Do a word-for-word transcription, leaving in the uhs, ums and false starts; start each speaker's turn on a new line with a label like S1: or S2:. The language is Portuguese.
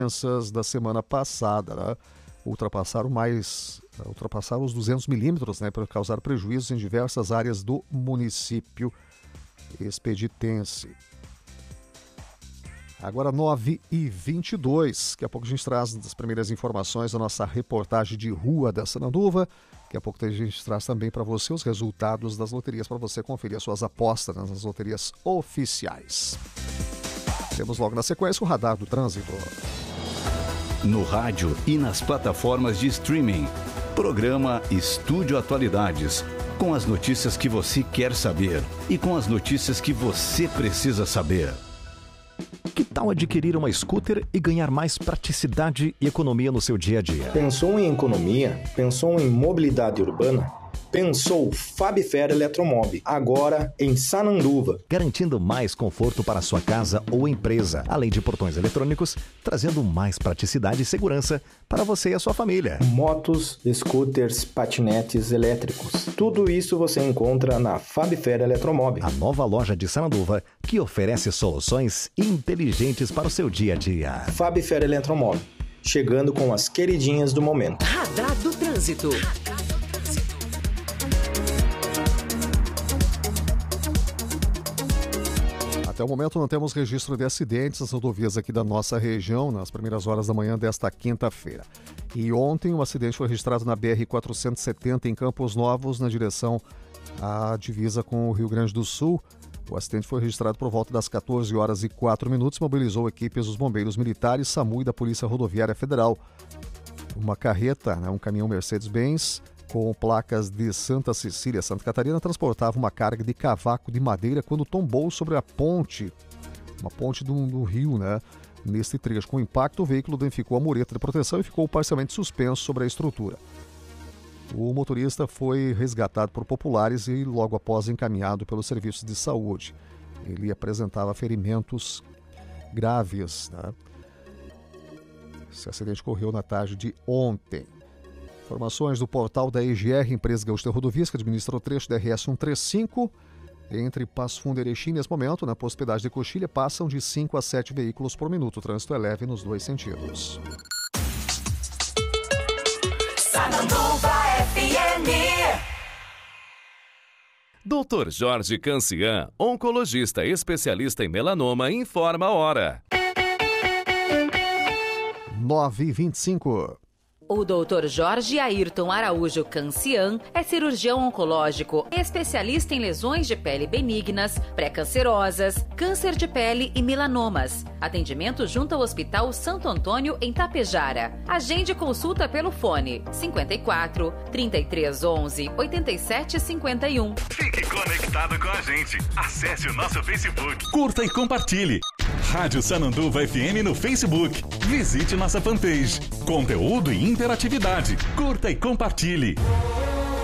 S1: da semana passada, né? ultrapassaram mais, ultrapassaram os duzentos milímetros, né, para causar prejuízos em diversas áreas do município expeditense. Agora nove e vinte e dois, daqui a pouco a gente traz as primeiras informações da nossa reportagem de rua da Sananduva. Daqui a pouco a gente traz também para você os resultados das loterias, para você conferir as suas apostas nas loterias oficiais. Temos logo na sequência o Radar do Trânsito.
S2: No rádio e nas plataformas de streaming. Programa Estúdio Atualidades. Com as notícias que você quer saber e com as notícias que você precisa saber.
S3: Que tal adquirir uma scooter e ganhar mais praticidade e economia no seu dia a dia?
S4: Pensou em economia? Pensou em mobilidade urbana? Pensou Fabifer Eletromob, agora em Sananduva.
S3: Garantindo mais conforto para a sua casa ou empresa, além de portões eletrônicos, trazendo mais praticidade e segurança para você e a sua família.
S4: Motos, scooters, patinetes elétricos. Tudo isso você encontra na Fabifer Eletromob.
S3: A nova loja de Sananduva que oferece soluções inteligentes para o seu dia a dia.
S4: Fabifer Eletromob, chegando com as queridinhas do momento.
S5: Radar do Trânsito.
S1: Até o momento não temos registro de acidentes nas rodovias aqui da nossa região nas primeiras horas da manhã desta quinta-feira. E ontem um acidente foi registrado na B R quatrocentos e setenta em Campos Novos, na direção à divisa com o Rio Grande do Sul. O acidente foi registrado por volta das quatorze horas e quatro minutos, mobilizou equipes dos bombeiros militares, SAMU e da Polícia Rodoviária Federal. Uma carreta, né, um caminhão Mercedes-Benz, com placas de Santa Cecília, Santa Catarina, transportava uma carga de cavaco de madeira quando tombou sobre a ponte, uma ponte do, do rio, né? Neste trecho, com impacto, o veículo danificou a mureta de proteção e ficou parcialmente suspenso sobre a estrutura. O motorista foi resgatado por populares e logo após encaminhado pelos serviços de saúde. Ele apresentava ferimentos graves, né? Esse acidente ocorreu na tarde de ontem. Informações do portal da E G R, Empresa Gaúcha de Rodovias, que administra o trecho da R S cento e trinta e cinco, entre Passo Fundo e Erechim. Nesse momento, na hospedagem de Coxilha, passam de cinco a sete veículos por minuto. O trânsito é leve nos dois sentidos.
S5: Sananduva F M.
S6: doutor Jorge Cancian, oncologista especialista em melanoma, informa a hora.
S1: nove e vinte e cinco.
S7: O doutor Jorge Ayrton Araújo Cancian é cirurgião oncológico, especialista em lesões de pele benignas, pré-cancerosas, câncer de pele e melanomas. Atendimento junto ao Hospital Santo Antônio, em Tapejara. Agende consulta pelo fone cinquenta e quatro, trinta e três, onze, oitenta e sete, cinquenta e um.
S8: Fique conectado com a gente. Acesse o nosso Facebook.
S9: Curta e compartilhe. Rádio Sananduva F M no Facebook. Visite nossa fanpage. Conteúdo e interatividade. Curta e compartilhe.